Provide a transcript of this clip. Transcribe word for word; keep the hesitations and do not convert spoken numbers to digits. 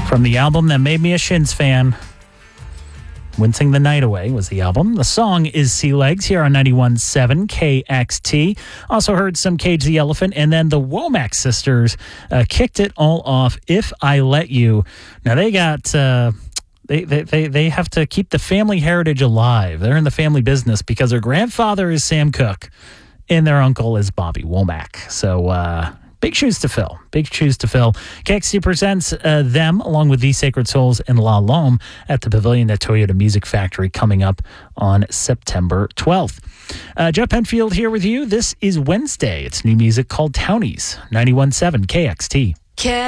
From the album that made me a Shins fan, Wincing the Night Away was the album. The song is Sea Legs here on ninety-one point seven K X T. Also heard some Cage the Elephant, and then the Womack Sisters uh, kicked it all off, If I Let You. Now they got... Uh, They, they they they have to keep the family heritage alive. They're in the family business because their grandfather is Sam Cooke and their uncle is Bobby Womack. So uh, big shoes to fill. Big shoes to fill. K X T presents uh, them along with The Sacred Souls and La Lome at the Pavilion at Toyota Music Factory coming up on September twelfth. Uh, Jeff Penfield here with you. This is Wednesday. It's new music called Townies. ninety-one point seven K X T.